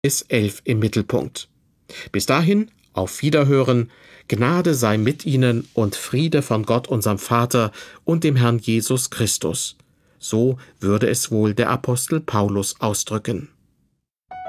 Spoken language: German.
bis 11 im Mittelpunkt. Bis dahin, auf Wiederhören, Gnade sei mit Ihnen und Friede von Gott, unserem Vater und dem Herrn Jesus Christus. So würde es wohl der Apostel Paulus ausdrücken.